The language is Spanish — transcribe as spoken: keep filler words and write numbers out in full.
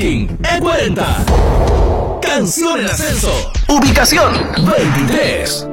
ranking E cuarenta. Canción en ascenso. Ubicación veintitrés.